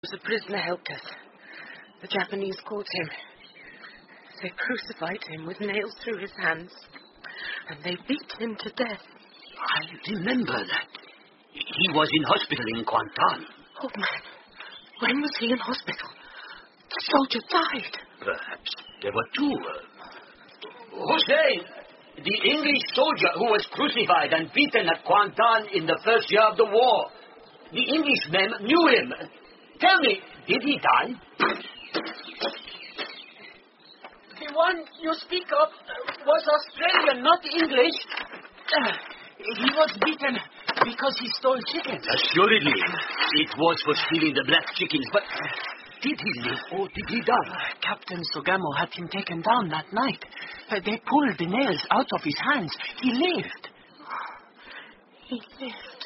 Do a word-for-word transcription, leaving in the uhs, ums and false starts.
The prisoner helped us. The Japanese caught him. They crucified him with nails through his hands, and they beat him to death. I remember that. He was in hospital in Kuantan. Oh, man. When was he in hospital? The soldier died. Perhaps there were two. Uh, Hussein, the English soldier who was crucified and beaten at Kuantan in the first year of the war. The Englishmen knew him. Tell me, did he die? The one you speak of was Australian, not English. Uh, he was beaten because he stole chickens. Assuredly. It was for stealing the black chickens, but did he live or did he die? Uh, Captain Sugamo had him taken down that night. Uh, they pulled the nails out of his hands. He lived. He lived.